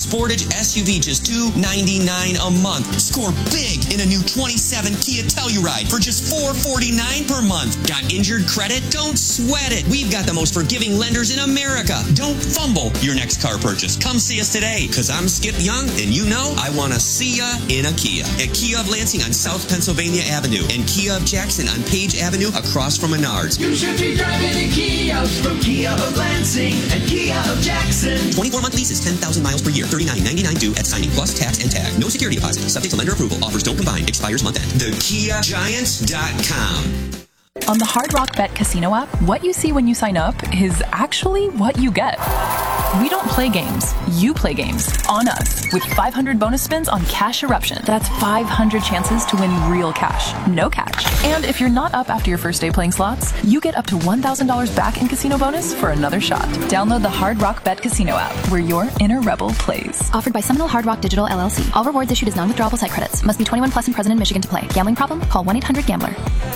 Sportage SUV just $299 a month. Score big in a new 27 Kia Telluride for just $449 per month. Got injured credit? Don't sweat it. We've got the most forgiving lenders in America. Don't fumble your next car purchase. Come see us today, because I'm Skip Young, and you know I want to see ya in a Kia. At Kia of Lansing on South Pennsylvania Avenue and Kia of Jackson on Page Avenue across from Menards. You should be driving a Kia from Kia of Lansing and Kia of Jackson. 24-month leases, 10,000 miles per year, $39.99 due at signing, plus tax and tag. No security deposit. Subject to lender approval. Offers don't combine. Expires month end. TheKiaGiants.com. On the Hard Rock Bet Casino app, what you see when you sign up is actually what you get. We don't play games. You play games on us with 500 bonus spins on Cash Eruption. That's 500 chances to win real cash. No catch. And if you're not up after your first day playing slots, you get up to $1,000 back in casino bonus for another shot. Download the Hard Rock Bet Casino app where your inner rebel plays. Offered by Seminole Hard Rock Digital LLC. All rewards issued as non-withdrawable site credits. Must be 21 plus and present in Michigan to play. Gambling problem? Call 1-800-GAMBLER.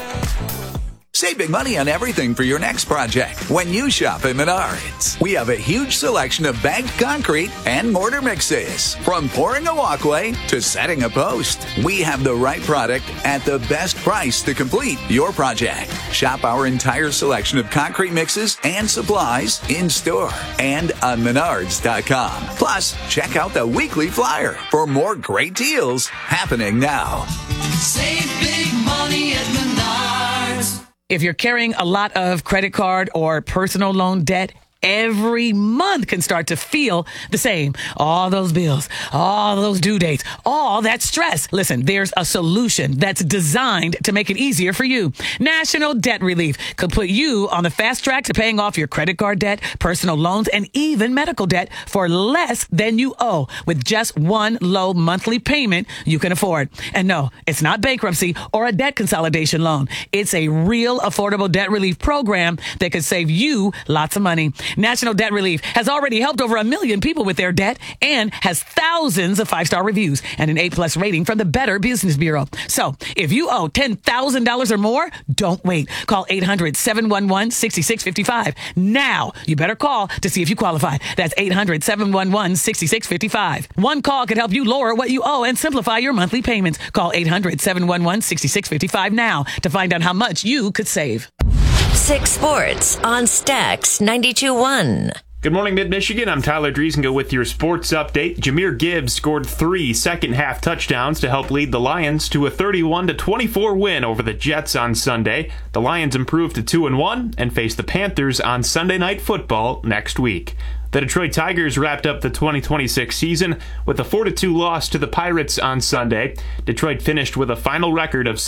Save big money on everything for your next project when you shop at Menards. We have a huge selection of bagged concrete and mortar mixes. From pouring a walkway to setting a post, we have the right product at the best price to complete your project. Shop our entire selection of concrete mixes and supplies in store and on Menards.com. Plus, check out the weekly flyer for more great deals happening now. Save big money at Menards. If you're carrying a lot of credit card or personal loan debt, every month can start to feel the same. All those bills, all those due dates, all that stress. Listen, there's a solution that's designed to make it easier for you. National Debt Relief could put you on the fast track to paying off your credit card debt, personal loans, and even medical debt for less than you owe with just one low monthly payment you can afford. And no, it's not bankruptcy or a debt consolidation loan. It's a real affordable debt relief program that could save you lots of money. National Debt Relief has already helped over 1 million people with their debt and has thousands of 5-star reviews and an A+ rating from the Better Business Bureau. So if you owe $10,000 or more, don't wait. Call 800-711-6655. Now, you better call to see if you qualify. That's 800-711-6655. One call could help you lower what you owe and simplify your monthly payments. Call 800-711-6655 now to find out how much you could save. 6 Sports on Stax 92.1. Good morning, Mid-Michigan. I'm Tyler Driesinga with your sports update. Jahmyr Gibbs scored 3 second-half touchdowns to help lead the Lions to a 31-24 win over the Jets on Sunday. The Lions improved to 2-1 and face the Panthers on Sunday Night Football next week. The Detroit Tigers wrapped up the 2026 season with a 4-2 loss to the Pirates on Sunday. Detroit finished with a final record of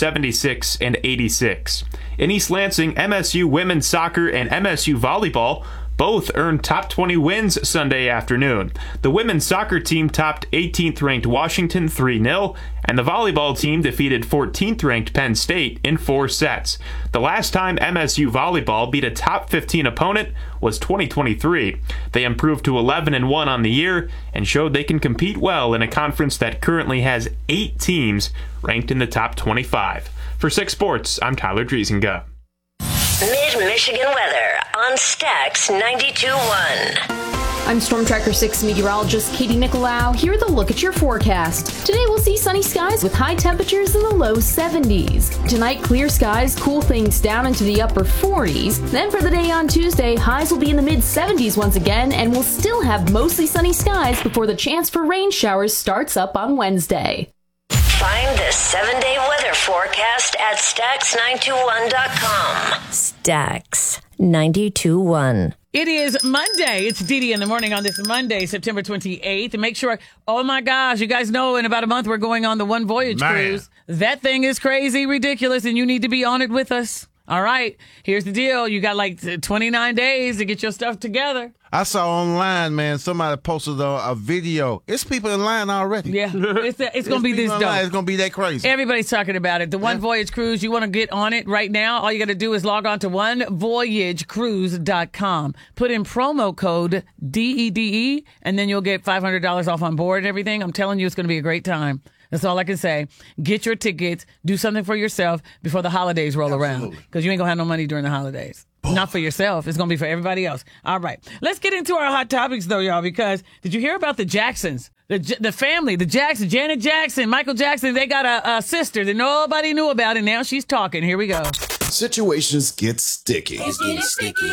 76-86. In East Lansing, MSU women's soccer and MSU volleyball both earned top 20 wins Sunday afternoon. The women's soccer team topped 18th-ranked Washington 3-0, and the volleyball team defeated 14th-ranked Penn State in 4 sets. The last time MSU volleyball beat a top 15 opponent was 2023. They improved to 11-1 on the year and showed they can compete well in a conference that currently has 8 teams ranked in the top 25. For 6 Sports, I'm Tyler Driesinga. Mid-Michigan weather on Stax 92.1. I'm Storm Tracker 6 meteorologist Katie Nicolau. Here with a look at your forecast. Today we'll see sunny skies with high temperatures in the low 70s. Tonight, clear skies cool things down into the upper 40s. Then for the day on Tuesday, highs will be in the mid 70s once again, and we'll still have mostly sunny skies before the chance for rain showers starts up on Wednesday. Find the 7-day weather forecast at Stax921.com. Stax 92.1. It is Monday. It's Dee Dee in the morning on this Monday, September 28th. And make sure, oh my gosh, you guys know in about a month we're going on the One Voyage cruise. That thing is crazy, ridiculous, and you need to be on it with us. All right, here's the deal. You got like 29 days to get your stuff together. I saw online, man, somebody posted a video. It's people in line already. Yeah, it's going to be this dope. It's going to be that crazy. Everybody's talking about it. The One Voyage Cruise, you want to get on it right now? All you got to do is log on to onevoyagecruise.com. Put in promo code DEDE, and then you'll get $500 off on board and everything. I'm telling you, it's going to be a great time. That's all I can say. Get your tickets. Do something for yourself before the holidays roll around, because you ain't going to have no money during the holidays. Not for yourself. It's going to be for everybody else. All right. Let's get into our hot topics, though, y'all, because did you hear about the Jacksons? The family, the Jackson, Janet Jackson, Michael Jackson, they got a sister that nobody knew about, and now she's talking. Here we go. Situations get sticky. It's getting sticky.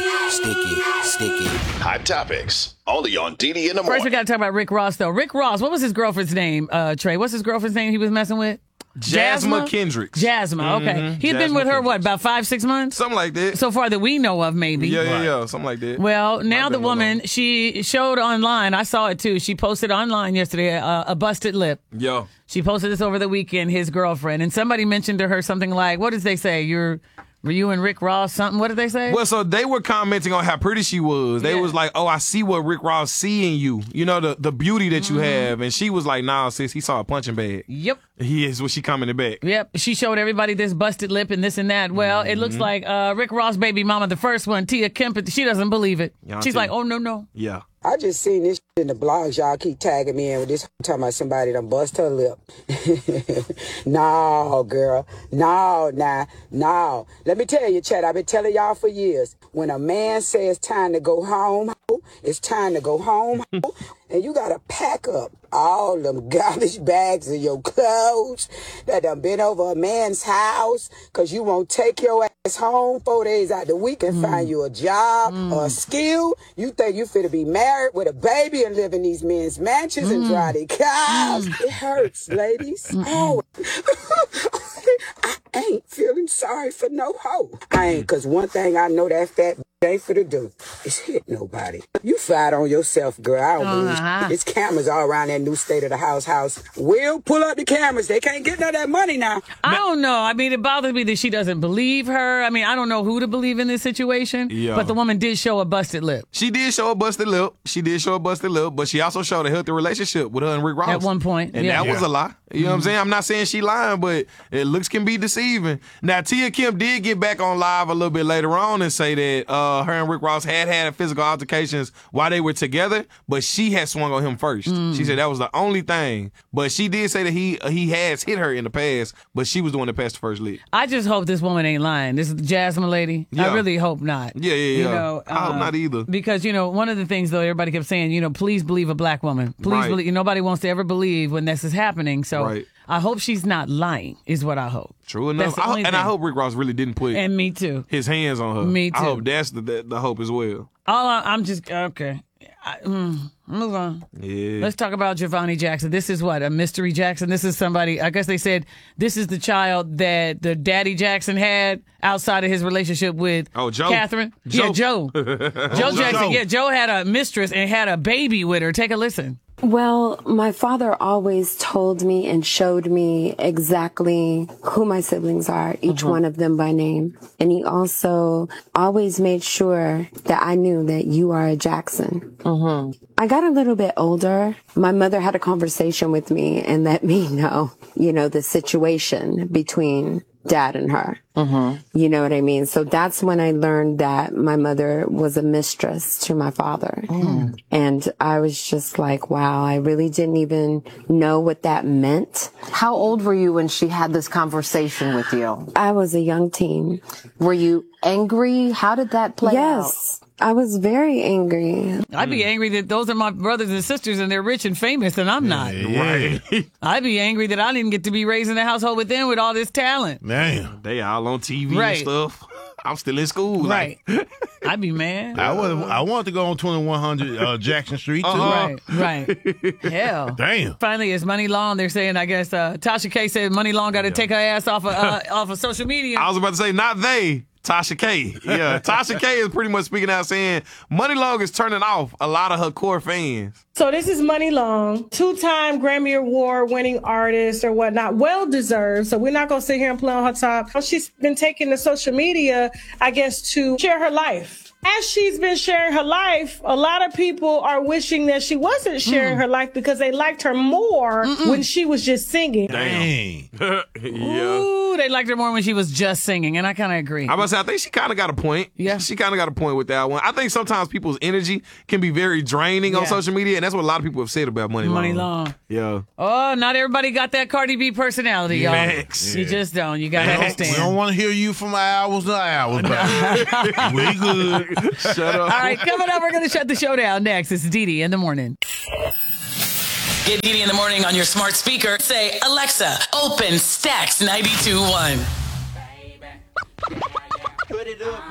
Hot topics. Only on DD in the morning. First, we got to talk about Rick Ross, though. Rick Ross, what was his girlfriend's name, Trey? What's his girlfriend's name he was messing with? Jasmine Kendricks. Jasmine, okay. He's been with her, what, about 5-6 months? Something like that. So far that we know of, maybe. Yeah, something like that. Well, now the woman, she showed online, I saw it too, she posted online yesterday a busted lip. Yeah. She posted this over the weekend, his girlfriend, and somebody mentioned to her something like, what did they say? Were you and Rick Ross something? What did they say? Well, so they were commenting on how pretty she was. They was like, oh, I see what Rick Ross see in you. You know, the beauty that you have. And she was like, nah, sis, he saw a punching bag. Yep. He is what she commented back. Yep. She showed everybody this busted lip and this and that. Well, it looks like Rick Ross' baby mama, the first one, Tia Kemp, she doesn't believe it. She's like, oh, no. Yeah. I just seen this in the blogs. Y'all keep tagging me in with this talking about somebody done bust her lip. No, girl. No. Let me tell you, Chad, I've been telling y'all for years. When a man says it's time to go home, it's time to go home. And you got to pack up all them garbage bags of your clothes that done been over a man's house because you won't take your ass home 4 days out the week and find you a job or a skill. You think you finna be married with a baby and live in these men's mansions and drive their cars. It hurts, ladies. Oh, I ain't feeling sorry for no hoe. I ain't, because one thing I know that fat ain't for to do is hit nobody. You fight on yourself, girl. I don't believe it's cameras all around that new state of the house. We'll pull up the cameras. They can't get none of that money now. I don't know. I mean, it bothers me that she doesn't believe her. I mean, I don't know who to believe in this situation. Yeah. But the woman did show a busted lip. She did show a busted lip. But she also showed a healthy relationship with her and Rick Ross. At one point. And that was a lie. You know what I'm saying? I'm not saying she lying, but looks can be deceiving. Now, Tia Kemp did get back on live a little bit later on and say that her and Rick Ross had physical altercations while they were together, but she had swung on him first. She said that was the only thing. But she did say that he has hit her in the past, but she was the one that passed the first lick. I just hope this woman ain't lying. This is the Jasmine lady. Yeah. I really hope not. Yeah. You know, I hope not either. Because, you know, one of the things, though, everybody kept saying, please believe a black woman. Please believe. Nobody wants to ever believe when this is happening. So I hope she's not lying, is what I hope. True enough. I hope Rick Ross really didn't put me too. his hands on her. Me too. I hope that's the hope as well. I'm just, okay. Move on. Yeah. Let's talk about Giovanni Jackson. This is what? A mystery Jackson? This is somebody, I guess they said this is the child that the daddy Jackson had outside of his relationship with Joe. Catherine. Joe. Yeah, Joe. Joe Jackson. Yeah, Joe had a mistress and had a baby with her. Take a listen. Well, my father always told me and showed me exactly who my siblings are, each one of them by name. And he also always made sure that I knew that you are a Jackson. I got a little bit older. My mother had a conversation with me and let me know, the situation between Dad and her. You know what I mean? So that's when I learned that my mother was a mistress to my father. And I was just like, wow, I really didn't even know what that meant. How old were you when she had this conversation with you? I was a young teen. Were you angry? How did that play out? Yes. I was very angry. I'd be angry that those are my brothers and sisters and they're rich and famous and I'm not. Right. I'd be angry that I didn't get to be raised in a household with them with all this talent. Damn. They all on TV and stuff. I'm still in school. Right. I'd be mad. I wanted to go on 2100 Jackson Street, too. Right. Hell. Damn. Finally, it's Money Long. They're saying, I guess, Tasha K said Money Long got to take her ass off of social media. I was about to say, not they. Tasha K. Yeah, Tasha K is pretty much speaking out saying Money Long is turning off a lot of her core fans. So this is Money Long, 2-time Grammy Award winning artist or whatnot, well deserved. So we're not going to sit here and play on her top. She's been taking to social media, I guess, to share her life. As she's been sharing her life, a lot of people are wishing that she wasn't sharing her life because they liked her more when she was just singing. Dang. Ooh, they liked her more when she was just singing, and I kind of agree. I must say, I think she kind of got a point. Yeah. She kind of got a point with that one. I think sometimes people's energy can be very draining on social media, and that's what a lot of people have said about Money Long. Money Long. Yeah. Oh, not everybody got that Cardi B personality, y'all. Max. You just don't. You got to understand. We don't want to hear you from hours to hours, baby. We good. Shut up. All right, coming up, we're going to shut the show down next. It's Dee Dee in the morning. Get Didi in the morning on your smart speaker. Say, Alexa, open Stacks 92.1. Put it up.